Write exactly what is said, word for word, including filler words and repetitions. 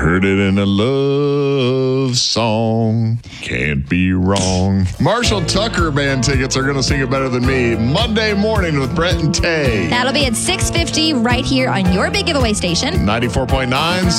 Heard it in a love song. Can't be wrong. Marshall Tucker Band tickets are going to sing it better than me. Monday morning with Brett and Tay. That'll be at six fifty right here on your big giveaway station. ninety-four point nine